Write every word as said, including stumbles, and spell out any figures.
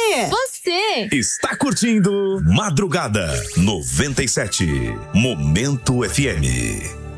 Você! Está curtindo Madrugada noventa e sete. Momento F M.